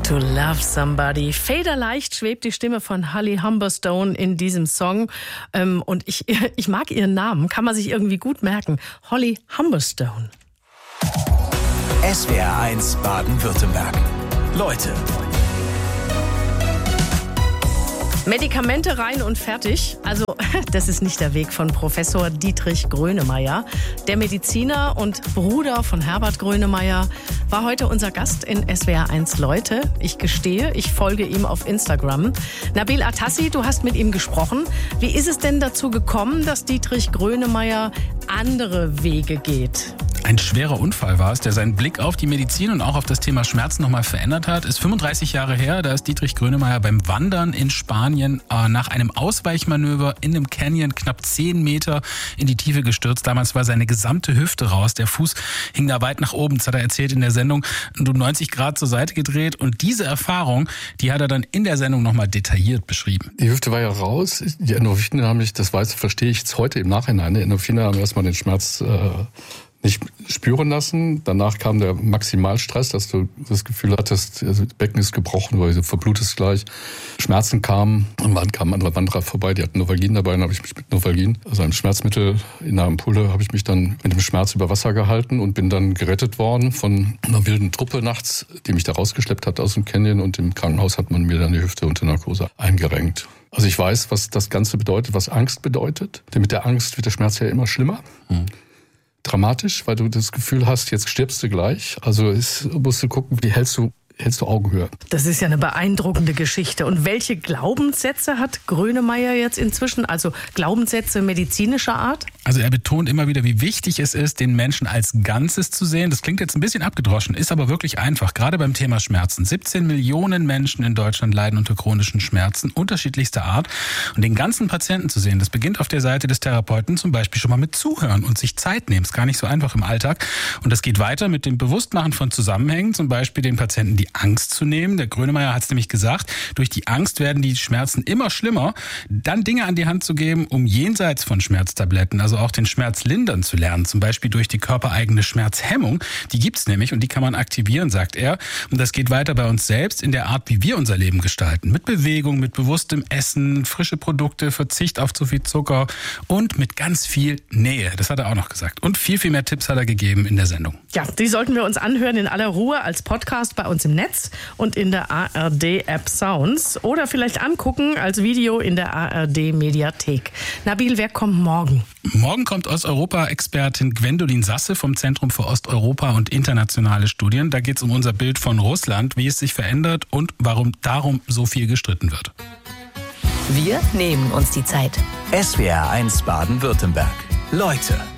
To Love Somebody. Federleicht schwebt die Stimme von Holly Humberstone in diesem Song. Und ich mag ihren Namen, kann man sich irgendwie gut merken. Holly Humberstone. SWR1 Baden-Württemberg. Leute. Medikamente rein und fertig. Also, das ist nicht der Weg von Professor Dietrich Grönemeyer. Der Mediziner und Bruder von Herbert Grönemeyer war heute unser Gast in SWR1 Leute. Ich gestehe, ich folge ihm auf Instagram. Nabil Atassi, du hast mit ihm gesprochen. Wie ist es denn dazu gekommen, dass Dietrich Grönemeyer andere Wege geht? Ein schwerer Unfall war es, der seinen Blick auf die Medizin und auch auf das Thema Schmerzen nochmal verändert hat. Ist 35 Jahre her, da ist Dietrich Grönemeyer beim Wandern in Spanien nach einem Ausweichmanöver in einem Canyon knapp 10 Meter in die Tiefe gestürzt. Damals war seine gesamte Hüfte raus, der Fuß hing da weit nach oben. Das hat er erzählt in der Sendung, 90 Grad zur Seite gedreht. Und diese Erfahrung, die hat er dann in der Sendung nochmal detailliert beschrieben. Die Hüfte war ja raus. Die Endorphine haben mich, verstehe ich jetzt heute im Nachhinein, die Endorphine haben erstmal den Schmerz nicht spüren lassen. Danach kam der Maximalstress, dass du das Gefühl hattest, das Becken ist gebrochen oder du verblutest gleich. Schmerzen kamen und dann kamen andere Wanderer vorbei, die hatten Novalgin dabei, dann habe ich mich mit Novalgin, also einem Schmerzmittel in einer Ampulle, habe ich mich dann mit dem Schmerz über Wasser gehalten und bin dann gerettet worden von einer wilden Truppe nachts, die mich da rausgeschleppt hat aus dem Canyon, und im Krankenhaus hat man mir dann die Hüfte unter Narkose eingerenkt. Also ich weiß, was das Ganze bedeutet, was Angst bedeutet. Denn mit der Angst wird der Schmerz ja immer schlimmer. Dramatisch, weil du das Gefühl hast, jetzt stirbst du gleich. Also musst du gucken, wie hältst du Augenhöhe. Das ist ja eine beeindruckende Geschichte. Und welche Glaubenssätze hat Grönemeyer jetzt inzwischen? Also Glaubenssätze medizinischer Art? Also er betont immer wieder, wie wichtig es ist, den Menschen als Ganzes zu sehen. Das klingt jetzt ein bisschen abgedroschen, ist aber wirklich einfach. Gerade beim Thema Schmerzen. 17 Millionen Menschen in Deutschland leiden unter chronischen Schmerzen unterschiedlichster Art. Und den ganzen Patienten zu sehen, das beginnt auf der Seite des Therapeuten zum Beispiel schon mal mit Zuhören und sich Zeit nehmen. Ist gar nicht so einfach im Alltag. Und das geht weiter mit dem Bewusstmachen von Zusammenhängen, zum Beispiel den Patienten die Angst zu nehmen. Der Grönemeyer hat es nämlich gesagt, durch die Angst werden die Schmerzen immer schlimmer. Dann Dinge an die Hand zu geben, um jenseits von Schmerztabletten, also auch den Schmerz lindern zu lernen. Zum Beispiel durch die körpereigene Schmerzhemmung. Die gibt's nämlich und die kann man aktivieren, sagt er. Und das geht weiter bei uns selbst in der Art, wie wir unser Leben gestalten. Mit Bewegung, mit bewusstem Essen, frische Produkte, Verzicht auf zu viel Zucker und mit ganz viel Nähe. Das hat er auch noch gesagt. Und viel, viel mehr Tipps hat er gegeben in der Sendung. Ja, die sollten wir uns anhören in aller Ruhe als Podcast bei uns im Netz und in der ARD-App Sounds oder vielleicht angucken als Video in der ARD-Mediathek. Nabil, wer kommt morgen? Morgen kommt Osteuropa-Expertin Gwendolin Sasse vom Zentrum für Osteuropa und internationale Studien. Da geht es um unser Bild von Russland, wie es sich verändert und warum darum so viel gestritten wird. Wir nehmen uns die Zeit. SWR1 Baden-Württemberg. Leute.